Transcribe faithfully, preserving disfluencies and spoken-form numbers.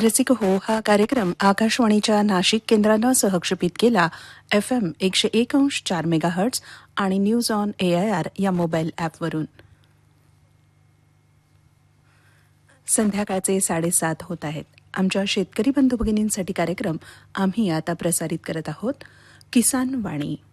रसिक हो हा कार्यक्रम आकाशवाणीच्या नाशिक केंद्रानं सहक्षेपित केला एफ एम एकशे एक अंश चार मेगाहर्ट्ज आणि news on A I R या मोबाईल ॲपवरून. संध्याकाळचे साडेसात होत आहेत. आमच्या शेतकरी बंधू भगिनींसाठी कार्यक्रम आम्ही आता प्रसारित करत आहोत किसान वाणी.